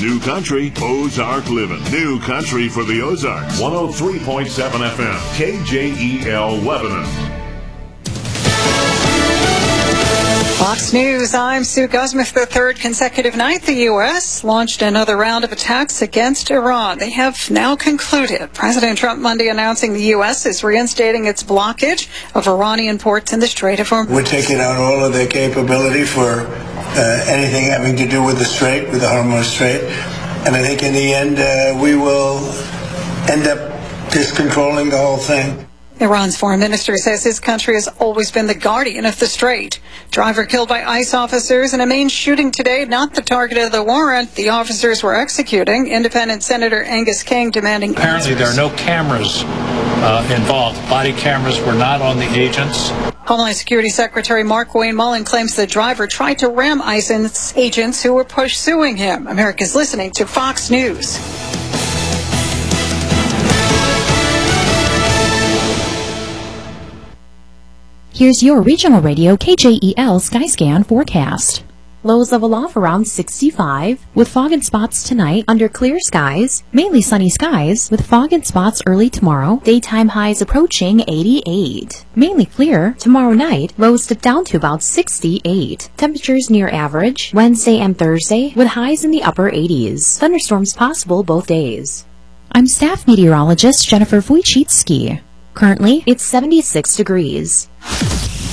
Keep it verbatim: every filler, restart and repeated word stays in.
New Country, Ozark Living. New Country for the Ozarks. one oh three point seven F M, K J E L Lebanon. Fox News, I'm Sue Guzman. For the third consecutive night, the U S launched another round of attacks against Iran. They have now concluded. President Trump Monday announcing the U S is reinstating its blockage of Iranian ports in the Strait of Hormuz. We're taking out all of their capability for uh, anything having to do with the Strait, with the Hormuz Strait. And I think in the end, uh, we will end up just controlling the whole thing. Iran's foreign minister says his country has always been the guardian of the strait. Driver killed by ICE officers in a Maine shooting today, not the target of the warrant the officers were executing. Independent Senator Angus King demanding... Apparently there are no cameras uh, involved. Body cameras were not on the agents. Homeland Security Secretary Mark Wayne Mullen claims the driver tried to ram ICE agents who were pursuing him. America's listening to Fox News. Here's your regional radio K J E L Skyscan forecast. Lows level off around sixty-five, with fog and spots tonight under clear skies, mainly sunny skies, with fog and spots early tomorrow, daytime highs approaching eighty-eight. Mainly clear, tomorrow night, lows dip down to about sixty-eight. Temperatures near average, Wednesday and Thursday, with highs in the upper eighties. Thunderstorms possible both days. I'm staff meteorologist Jennifer Wojcicki. Currently, it's seventy-six degrees.